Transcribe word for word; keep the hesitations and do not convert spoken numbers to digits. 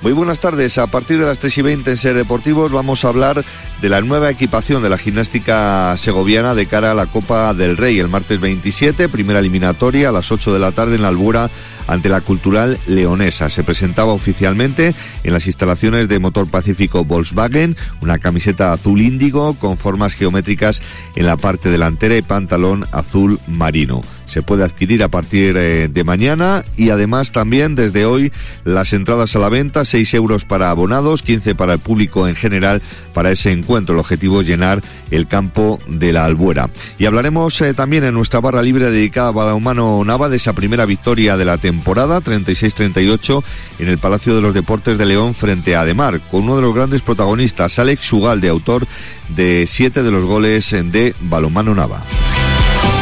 Muy buenas tardes. A partir de las tres y veinte en Ser Deportivos vamos a hablar de la nueva equipación de la gimnástica segoviana de cara a la Copa del Rey. El martes veintisiete, primera eliminatoria a las ocho de la tarde en la Albuera ante la Cultural Leonesa. Se presentaba oficialmente en las instalaciones de Motor Pacífico Volkswagen una camiseta azul índigo con formas geométricas en la parte delantera y pantalón azul marino. Se puede adquirir a partir eh, de mañana y además también desde hoy las entradas a la venta, seis euros para abonados, quince para el público en general para ese encuentro. El objetivo es llenar el campo de la Albuera. Y hablaremos eh, también en nuestra barra libre dedicada a Balonmano Nava de esa primera victoria de la temporada, treinta y seis treinta y ocho, en el Palacio de los Deportes de León frente a Ademar, con uno de los grandes protagonistas, Alex Ugalde, autor de siete de los goles de Balonmano Nava.